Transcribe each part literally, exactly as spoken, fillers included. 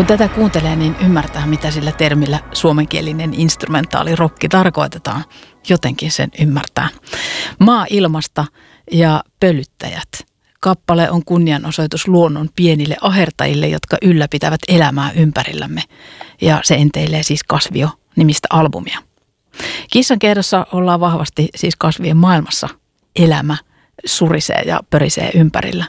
Kun tätä kuuntelee, niin ymmärtää, mitä sillä termillä suomenkielinen instrumentaalirokki tarkoitetaan. Jotenkin sen ymmärtää. Maa ilmasta ja pölyttäjät. Kappale on kunnianosoitus luonnon pienille ahertajille, jotka ylläpitävät elämää ympärillämme. Ja se enteilee siis Kasvio-nimistä albumia. Kissan kerrossa ollaan vahvasti siis kasvien maailmassa. Elämä surisee ja pörisee ympärillä.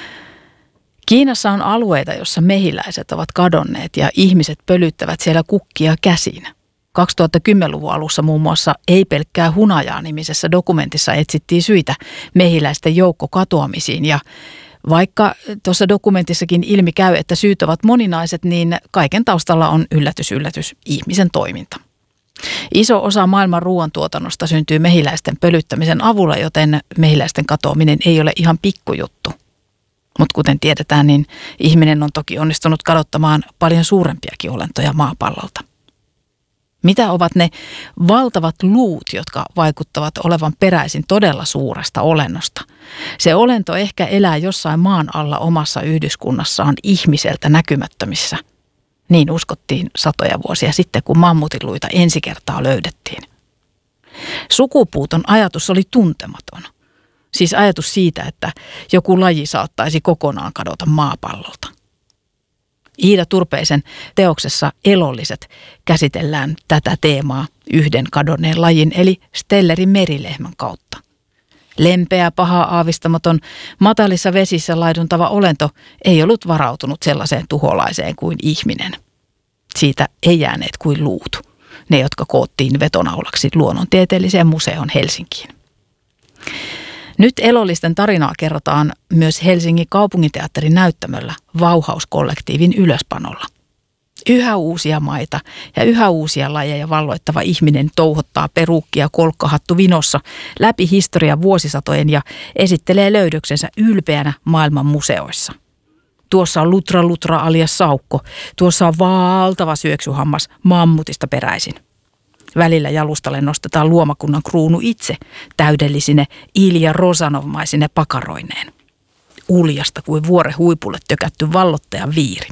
Kiinassa on alueita, jossa mehiläiset ovat kadonneet ja ihmiset pölyttävät siellä kukkia käsin. kaksituhattakymmenluvun alussa muun muassa Ei pelkkää hunajaa -nimisessä dokumentissa etsittiin syitä mehiläisten joukkokatoamisiin. Ja vaikka tuossa dokumentissakin ilmi käy, että syyt ovat moninaiset, niin kaiken taustalla on yllätys, yllätys, ihmisen toiminta. Iso osa maailman ruoantuotannosta syntyy mehiläisten pölyttämisen avulla, joten mehiläisten katoaminen ei ole ihan pikkujuttu. Mutta kuten tiedetään, niin ihminen on toki onnistunut kadottamaan paljon suurempiakin olentoja maapallolta. Mitä ovat ne valtavat luut, jotka vaikuttavat olevan peräisin todella suuresta olennosta? Se olento ehkä elää jossain maan alla omassa yhdyskunnassaan ihmiseltä näkymättömissä. Niin uskottiin satoja vuosia sitten, kun mammutinluita ensi kertaa löydettiin. Sukupuuton ajatus oli tuntematon. Siis ajatus siitä, että joku laji saattaisi kokonaan kadota maapallolta. Iida Turpeisen teoksessa Elolliset käsitellään tätä teemaa yhden kadonneen lajin eli Stellerin merilehmän kautta. Lempeä, paha, aavistamaton, matalissa vesissä laiduntava olento ei ollut varautunut sellaiseen tuholaiseen kuin ihminen. Siitä ei jääneet kuin luut, ne jotka koottiin vetonaulaksi Luonnontieteelliseen museoon Helsinkiin. Nyt Elollisten tarinaa kerrotaan myös Helsingin kaupunginteatterin näyttämöllä Vauhaus-kollektiivin ylöspanolla. Yhä uusia maita ja yhä uusia lajeja valloittava ihminen touhottaa peruukkia kolkkahattu vinossa läpi historian vuosisatojen ja esittelee löydöksensä ylpeänä maailman museoissa. Tuossa on Lutra Lutra alias Saukko, tuossa on valtava syöksyhammas mammutista peräisin. Välillä jalustalle nostetaan luomakunnan kruunu itse täydellisine Ilja Rosanov-maisine pakaroineen. Uljasta kuin vuoren huipulle tökätty vallottajan viiri.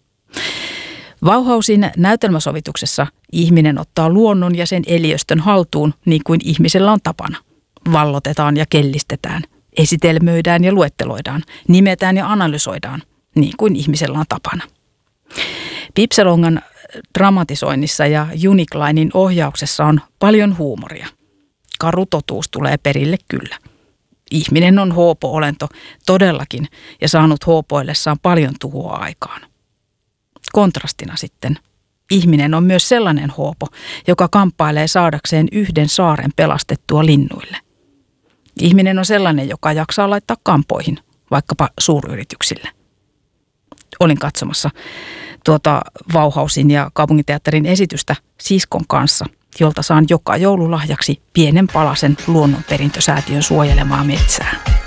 Vauhausin näytelmäsovituksessa ihminen ottaa luonnon ja sen eliöstön haltuun niin kuin ihmisellä on tapana. Vallotetaan ja kellistetään, esitelmöidään ja luetteloidaan, nimetään ja analysoidaan niin kuin ihmisellä on tapana. Pipselongan dramatisoinnissa ja Uniclinin ohjauksessa on paljon huumoria. Karu totuus tulee perille kyllä. Ihminen on hoopo-olento todellakin ja saanut hoopoillessaan paljon tuhoa aikaan. Kontrastina sitten, ihminen on myös sellainen hoopo, joka kamppailee saadakseen yhden saaren pelastettua linnuille. Ihminen on sellainen, joka jaksaa laittaa kampoihin, vaikkapa suuryrityksille. Olin katsomassa tuota Vauhausin ja kaupunginteatterin esitystä siskon kanssa, jolta saan joka joululahjaksi pienen palasen Luonnonperintösäätiön suojelemaa metsää.